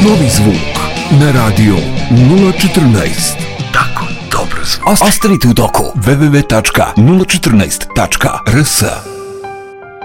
Novi zvuk na radio 014. Tako dobro zvuk. Ostanite u toku www.014.rs